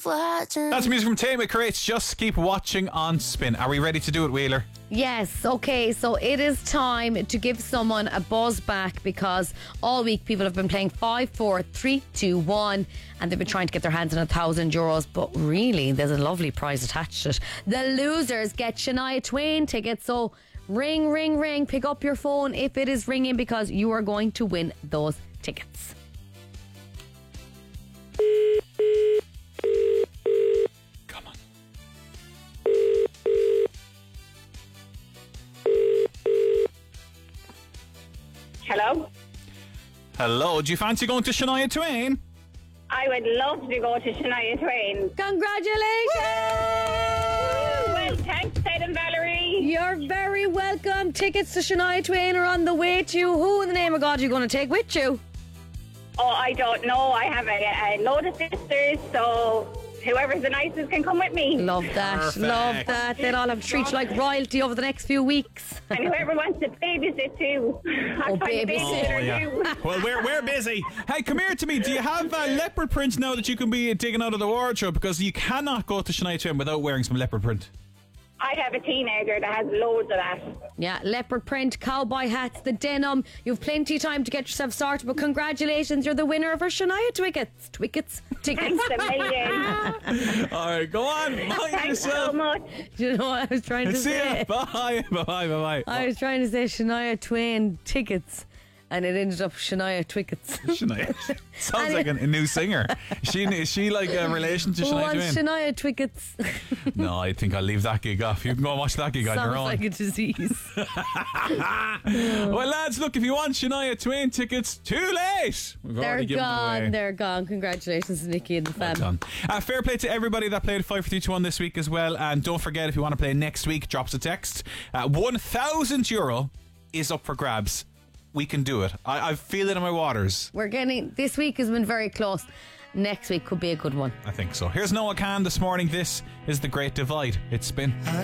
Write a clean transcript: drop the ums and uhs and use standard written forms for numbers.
That's music from Tame. It creates Just Keep Watching on Spin. Are we ready to do it, Wheeler? Yes, okay, so it is time to give someone a buzz back because all week people have been playing 5, 4, 3, 2, 1 and they've been trying to get their hands on €1,000, but really there's a lovely prize attached to it. The losers get Shania Twain tickets, so ring, ring, ring, pick up your phone if it is ringing because you are going to win those tickets. Come on. Hello? Hello, do you fancy going to Shania Twain? I would love to go to Shania Twain. Congratulations! Well, thanks, Ted and Valerie. You're very welcome. Tickets to Shania Twain are on the way to you. Who in the name of God are you going to take with you? Oh, I don't know. I have a load of sisters, so whoever's the nicest can come with me. Love that. Perfect. Love that. They'll all have to treat you like royalty over the next few weeks. And whoever wants to babysit too. I'll find a babysit. babysitter too. Well, we're busy. Hey, come here to me. Do you have leopard print now that you can be digging out of the wardrobe? Because you cannot go to Shania Twain without wearing some leopard print. I have a teenager that has loads of that. Yeah, leopard print, cowboy hats, the denim. You've plenty of time to get yourself started, but congratulations, you're the winner of our Shania tickets. Tickets. Thanks a million. All right, go on. Mind Thanks so yourself. much. Do you know what I was trying to See say? ya. Bye. Bye. I was trying to say Shania Twain tickets, and it ended up Shania Twickets. Shania. Sounds like a new singer. Is she like a relation to Who Shania wants Twain? Shania Twickets? No, I think I'll leave that gig off. You can go and watch that gig on your Sounds own. like a disease. Well, lads, look, if you want Shania Twain tickets, too late. We've They're already given them away. gone. They're gone. Congratulations to Nikki and the Well fam. done. Fair play to everybody that played 5 4 3 2 1 this week as well. And don't forget, if you want to play next week, drop us a text. €1,000 is up for grabs. We can do it. I feel it in my waters. This week has been very close. Next week could be a good one. I think so. Here's Noah Khan this morning. This is The Great Divide. It's Spin.